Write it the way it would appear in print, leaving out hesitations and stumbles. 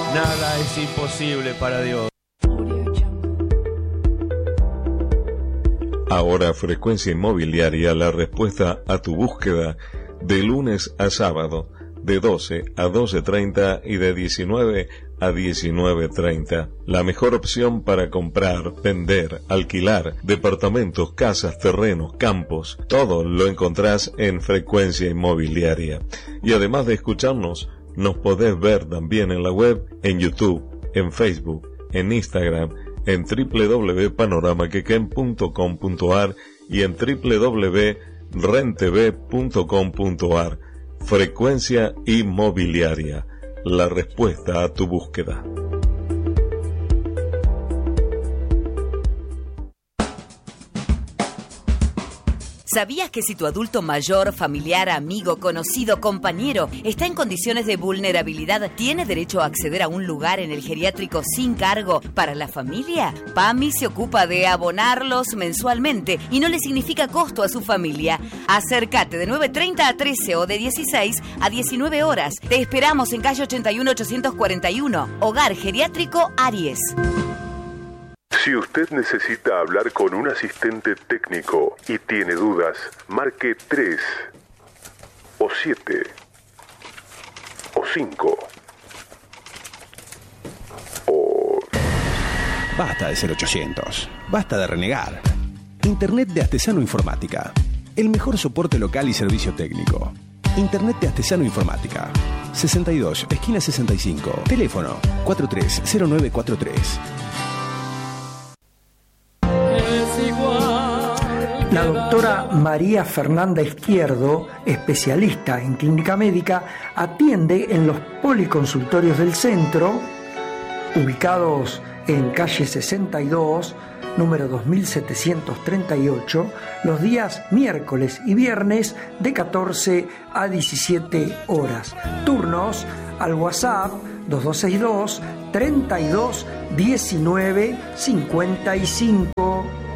Nada es imposible para Dios. Ahora Frecuencia Inmobiliaria, la respuesta a tu búsqueda, de lunes a sábado, de 12 a 12:30 y de 19 a 19:30. La mejor opción para comprar, vender, alquilar, departamentos, casas, terrenos, campos, todo lo encontrás en Frecuencia Inmobiliaria. Y además de escucharnos, nos podés ver también en la web, en YouTube, en Facebook, en Instagram, en www.panoramaquequén.com.ar y en www.rentv.com.ar. Frecuencia Inmobiliaria, la respuesta a tu búsqueda. ¿Sabías que si tu adulto mayor, familiar, amigo, conocido, compañero está en condiciones de vulnerabilidad, tiene derecho a acceder a un lugar en el geriátrico sin cargo para la familia? PAMI se ocupa de abonarlos mensualmente y no le significa costo a su familia. Acércate de 9:30 a 13 o de 16 a 19 horas. Te esperamos en calle 81 841, Hogar Geriátrico Aries. Si usted necesita hablar con un asistente técnico y tiene dudas, marque 3 o 7 o 5 o... Basta de ser 800. Basta de renegar. Internet de Astesano Informática. El mejor soporte local y servicio técnico. Internet de Astesano Informática. 62, esquina 65. Teléfono 430943. La doctora María Fernanda Izquierdo, especialista en clínica médica, atiende en los policonsultorios del centro, ubicados en calle 62, número 2738, los días miércoles y viernes de 14 a 17 horas. Turnos al WhatsApp 2262 32 19 55.